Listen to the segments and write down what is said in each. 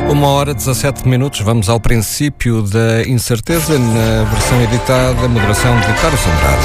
1h17, vamos ao princípio da incerteza, na versão editada, moderação de Carlos Andrade.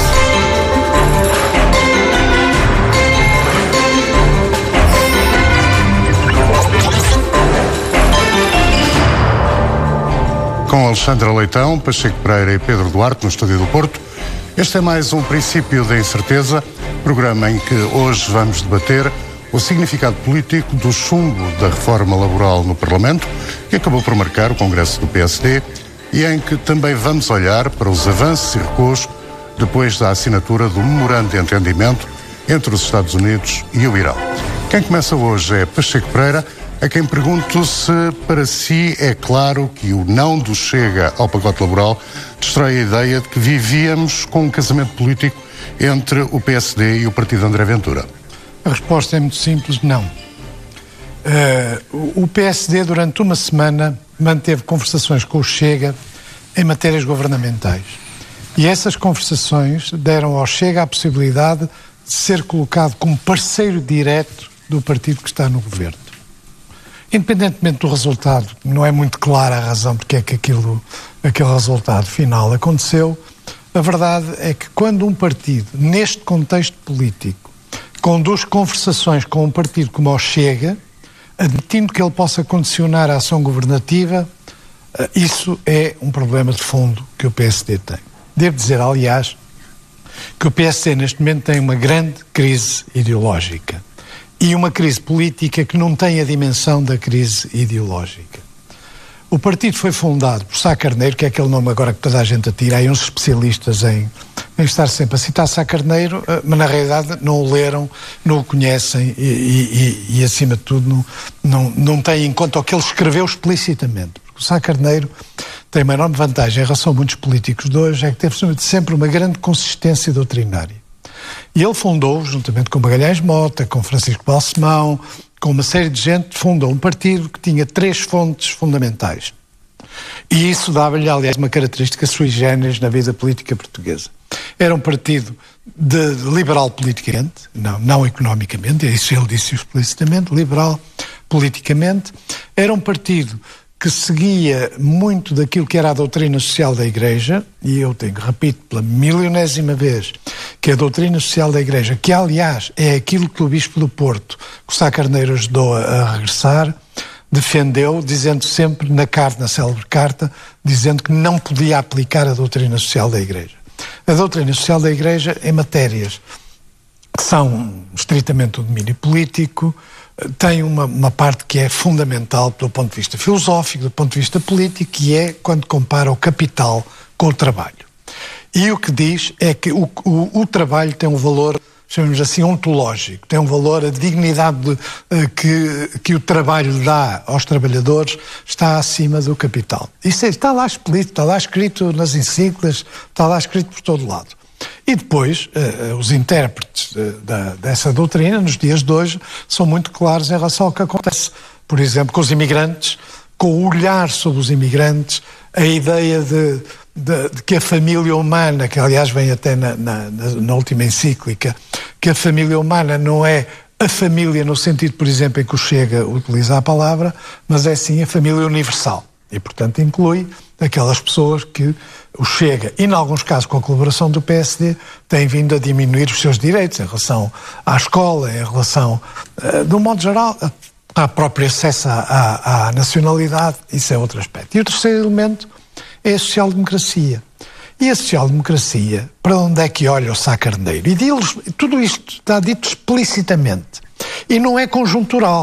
Com Alexandra Leitão, Pacheco Pereira e Pedro Duarte no Estúdio do Porto, este é mais um princípio da incerteza, programa em que hoje vamos debater o significado político do chumbo da reforma laboral no Parlamento, que acabou por marcar o Congresso do PSD, e em que também vamos olhar para os avanços e recuos depois da assinatura do memorando de entendimento entre os Estados Unidos e o Irão. Quem começa hoje é Pacheco Pereira, a quem pergunto se para si é claro que o não do Chega ao pacote laboral destrói a ideia de que vivíamos com um casamento político entre o PSD e o partido de André Ventura. A resposta é muito simples, não. O PSD, durante uma semana, manteve conversações com o Chega em matérias governamentais. E essas conversações deram ao Chega a possibilidade de ser colocado como parceiro direto do partido que está no governo. Independentemente do resultado, não é muito clara a razão porque é que aquele resultado final aconteceu, a verdade é que quando um partido, neste contexto político, conduz conversações com um partido como o Chega, admitindo que ele possa condicionar a ação governativa, isso é um problema de fundo que o PSD tem. Devo dizer, aliás, que o PSD neste momento tem uma grande crise ideológica e uma crise política que não tem a dimensão da crise ideológica. O partido foi fundado por Sá Carneiro, que é aquele nome agora que toda a gente atira, aí uns especialistas em estar sempre a citar Sá Carneiro, mas na realidade não o leram, não o conhecem e acima de tudo não têm em conta o que ele escreveu explicitamente. Porque o Sá Carneiro tem uma enorme vantagem em relação a muitos políticos de hoje, é que teve sempre uma grande consistência doutrinária. E ele fundou, juntamente com Magalhães Mota, com Francisco Balsemão, com uma série de gente, fundou um partido que tinha 3 fontes fundamentais. E isso dava-lhe, aliás, uma característica sui generis na vida política portuguesa. Era um partido liberal politicamente, não economicamente, isso ele disse explicitamente, liberal politicamente. Era um partido que seguia muito daquilo que era a doutrina social da Igreja, e eu repito pela milionésima vez, que a doutrina social da Igreja, que aliás é aquilo que o Bispo do Porto, que o Sá Carneiro ajudou a regressar, defendeu, dizendo sempre na célebre carta, dizendo que não podia aplicar a doutrina social da Igreja. A doutrina social da Igreja em matérias que são estritamente o domínio político, tem uma parte que é fundamental do ponto de vista filosófico, do ponto de vista político, que é quando compara o capital com o trabalho. E o que diz é que o trabalho tem um valor, chamamos assim, ontológico, tem um valor, a dignidade que o trabalho dá aos trabalhadores está acima do capital. Isso está lá explícito, está lá escrito nas encíclicas, está lá escrito por todo lado. E depois, os intérpretes dessa doutrina, nos dias de hoje, são muito claros em relação ao que acontece, por exemplo, com os imigrantes, com o olhar sobre os imigrantes, a ideia de que a família humana, que aliás vem até na última encíclica, que a família humana não é a família no sentido, por exemplo, em que o Chega utiliza a palavra, mas é sim a família universal. E, portanto, inclui aquelas pessoas que o Chega, e em alguns casos com a colaboração do PSD, têm vindo a diminuir os seus direitos em relação à escola, em relação, de um modo geral, ao próprio acesso à nacionalidade. Isso é outro aspecto. E o terceiro elemento é a social-democracia. E a social-democracia, para onde é que olha o Sá Carneiro? E tudo isto está dito explicitamente. E não é conjuntural.